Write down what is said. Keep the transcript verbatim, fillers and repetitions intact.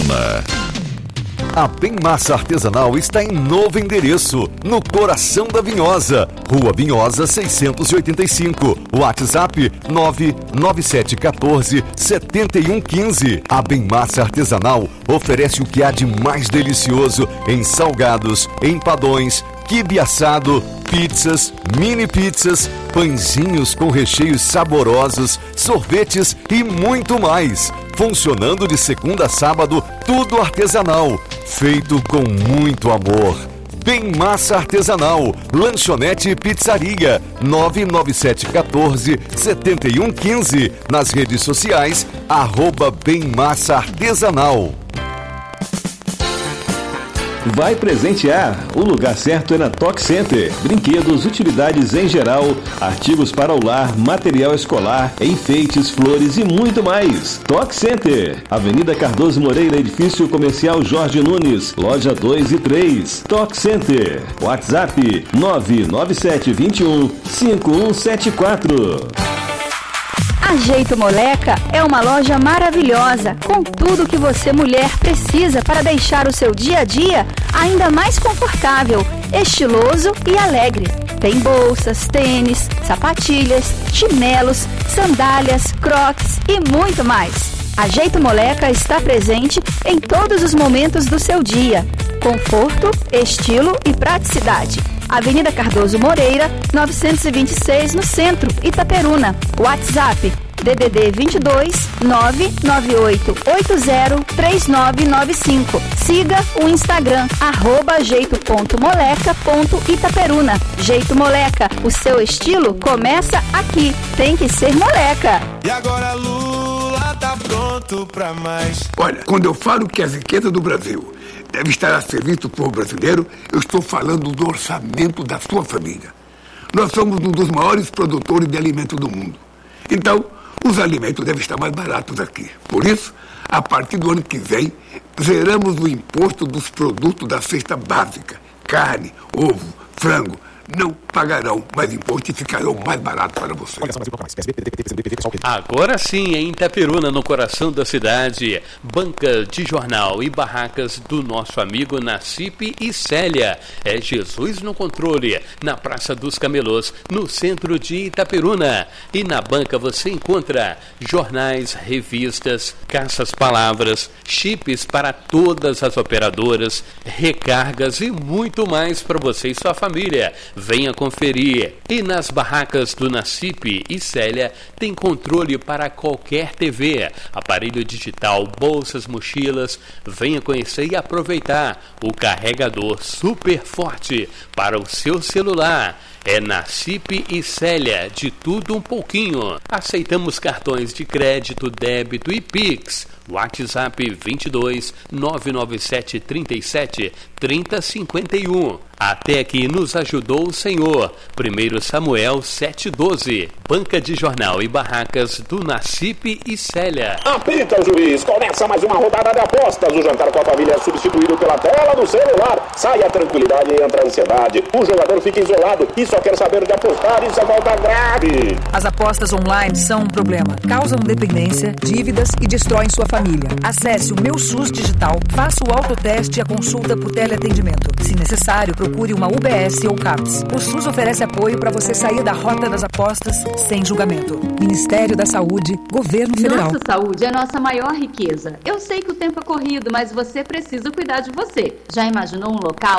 Itaperuna. A Bem Massa Artesanal está em novo endereço, no coração da Vinhosa, Rua Vinhosa seiscentos e oitenta e cinco, WhatsApp nove nove sete um quatro sete um um cinco. A Bem Massa Artesanal oferece o que há de mais delicioso em salgados, empadões, quibe assado, pizzas, mini pizzas, pãezinhos com recheios saborosos, sorvetes e muito mais. Funcionando de segunda a sábado, tudo artesanal, feito com muito amor. Bem Massa Artesanal, lanchonete e pizzaria, nove nove sete um quatro sete um um cinco. Nas redes sociais, arroba Bem Massa Artesanal. Vai presentear? O lugar certo é na Toque Center. Brinquedos, utilidades em geral, artigos para o lar, material escolar, enfeites, flores e muito mais. Toque Center, Avenida Cardoso Moreira, Edifício Comercial Jorge Nunes, loja dois e três. Toque Center, WhatsApp nove nove sete dois um cinco um sete quatro. A Jeito Moleca é uma loja maravilhosa, com tudo que você, mulher, precisa para deixar o seu dia a dia ainda mais confortável, estiloso e alegre. Tem bolsas, tênis, sapatilhas, chinelos, sandálias, crocs e muito mais. A Jeito Moleca está presente em todos os momentos do seu dia. Conforto, estilo e praticidade. Avenida Cardoso Moreira, novecentos e vinte e seis, no centro, Itaperuna. WhatsApp D D D vinte e dois nove nove oito oito zero três nove nove cinco. Siga o Instagram, arroba jeito ponto moleca ponto itaperuna. Jeito Moleca, o seu estilo começa aqui. Tem que ser moleca. E agora Lula tá pronto pra mais. Olha, quando eu falo que a riqueza do Brasil deve estar a serviço do povo brasileiro, eu estou falando do orçamento da sua família. Nós somos um dos maiores produtores de alimentos do mundo. Então, os alimentos devem estar mais baratos aqui. Por isso, a partir do ano que vem, zeramos o imposto dos produtos da cesta básica. Carne, ovo, frango. Não pagarão mais imposto e ficarão mais baratos para você. Agora sim, em Itaperuna, no coração da cidade, banca de jornal e barracas do nosso amigo Nacipe e Célia. É Jesus no controle, na Praça dos Camelôs, no centro de Itaperuna. E na banca você encontra jornais, revistas, caças-palavras, chips para todas as operadoras, recargas e muito mais para você e sua família. Venha conferir. E nas barracas do Nacipe e Célia tem controle para qualquer T V, aparelho digital, bolsas, mochilas. Venha conhecer e aproveitar o carregador super forte para o seu celular. É Nacipe e Célia, de tudo um pouquinho. Aceitamos cartões de crédito, débito e Pix. WhatsApp vinte e dois nove nove sete trinta e sete trinta cinquenta e um. Até aqui nos ajudou o Senhor. primeiro Samuel sete doze. Banca de jornal e barracas do Nacipe e Célia. Apita o juiz, começa mais uma rodada de apostas. O jantar com a família é substituído pela tela do celular. Sai a tranquilidade e entra a ansiedade. O jogador fica isolado e só quer saber de apostar. Isso é falta grave. As apostas online são um problema. Causam dependência, dívidas e destroem sua família. Acesse o Meu SUS Digital, faça o autoteste e a consulta por teleatendimento. Se necessário, procure uma U B S ou CAPS. O SUS oferece apoio para você sair da rota das apostas sem julgamento. Ministério da Saúde, Governo Federal. Nossa saúde é a nossa maior riqueza. Eu sei que o tempo é corrido, mas você precisa cuidar de você. Já imaginou um local